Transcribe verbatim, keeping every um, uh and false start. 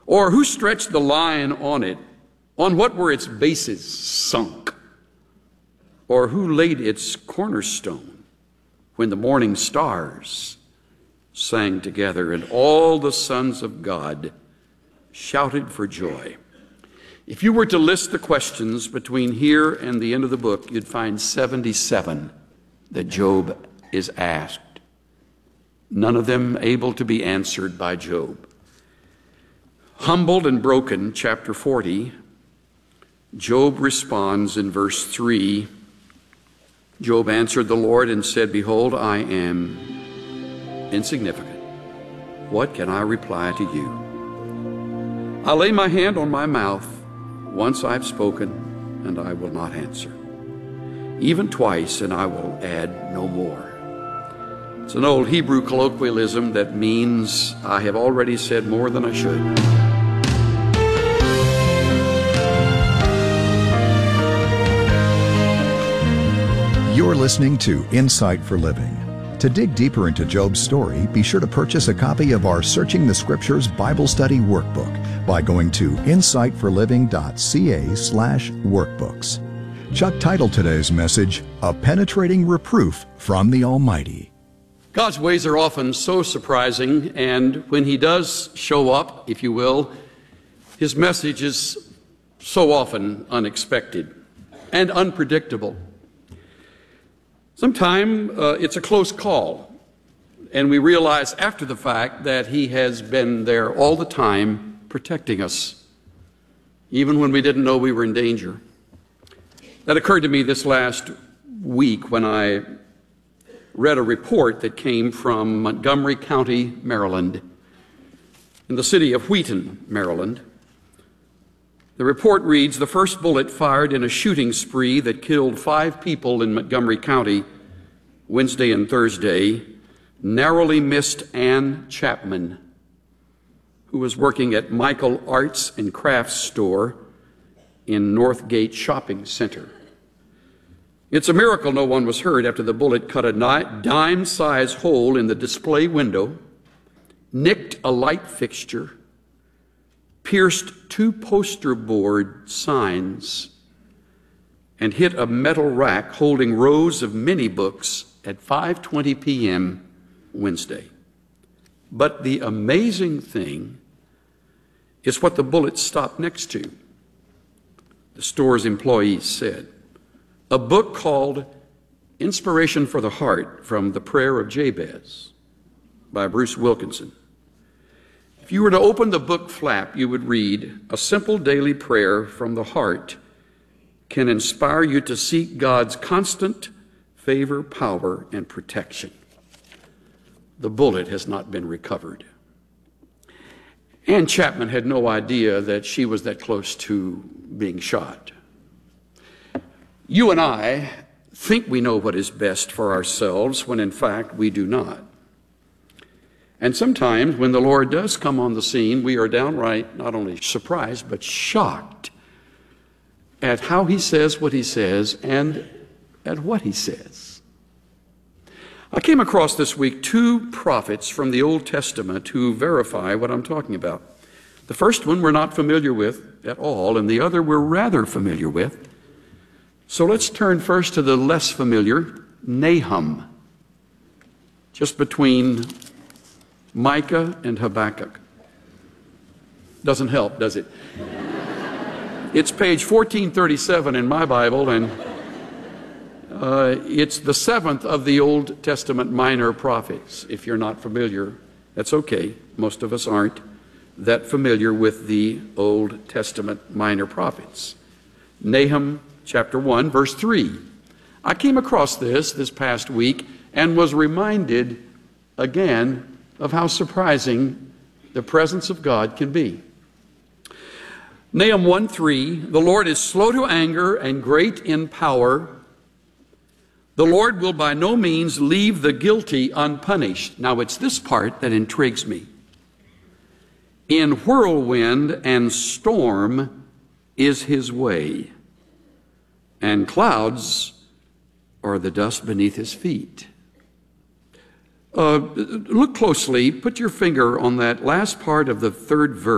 Or who stretched the line on it? On what were its bases sunk? Or who laid its cornerstone when the morning stars sang together and all the sons of God shouted for joy? If you were to list the questions between here and the end of the book, you'd find seventy-seven that Job is asked, none of them able to be answered by Job. Humbled and broken, chapter forty, Job responds in verse three. Job answered the Lord and said, behold, I am insignificant. What can I reply to you? I lay my hand on my mouth. Once I've spoken, and I will not answer. Even twice, and I will add no more. It's an old Hebrew colloquialism that means I have already said more than I should. You're listening to Insight for Living. To dig deeper into Job's story, be sure to purchase a copy of our Searching the Scriptures Bible Study Workbook by going to insight for living dot c a slash workbooks. Chuck titled today's message, A Penetrating Reproof from the Almighty. God's ways are often so surprising, and when He does show up, if you will, His message is so often unexpected and unpredictable. Sometimes uh, it's a close call, and we realize after the fact that He has been there all the time protecting us, even when we didn't know we were in danger. That occurred to me this last week when I read a report that came from Montgomery County, Maryland, in the city of Wheaton, Maryland. The report reads, the first bullet fired in a shooting spree that killed five people in Montgomery County Wednesday and Thursday narrowly missed Ann Chapman, who was working at Michael Arts and Crafts store in Northgate Shopping Center. It's a miracle no one was hurt after the bullet cut a dime-sized hole in the display window, nicked a light fixture, pierced two poster board signs, and hit a metal rack holding rows of mini books at five twenty p.m. Wednesday. But the amazing thing is what the bullet stopped next to. The store's employees said, a book called Inspiration for the Heart from the Prayer of Jabez by Bruce Wilkinson. If you were to open the book flap, you would read, a simple daily prayer from the heart can inspire you to seek God's constant favor, power, and protection. The bullet has not been recovered. Ann Chapman had no idea that she was that close to being shot. You and I think we know what is best for ourselves when in fact we do not. And sometimes when the Lord does come on the scene, we are downright not only surprised, but shocked at how He says what He says and at what He says. I came across this week two prophets from the Old Testament who verify what I'm talking about. The first one we're not familiar with at all, and the other we're rather familiar with. So let's turn first to the less familiar, Nahum, just between Micah and Habakkuk. Doesn't help, does it? It's page fourteen thirty-seven in my Bible, and uh, it's the seventh of the Old Testament minor prophets. If you're not familiar, that's okay. Most of us aren't that familiar with the Old Testament minor prophets. Nahum chapter one, verse three. I came across this this past week and was reminded again of how surprising the presence of God can be. Nahum one three, the Lord is slow to anger and great in power. The Lord will by no means leave the guilty unpunished. Now it's this part that intrigues me. In whirlwind and storm is His way, and clouds are the dust beneath His feet. Uh, look closely, put your finger on that last part of the third verse.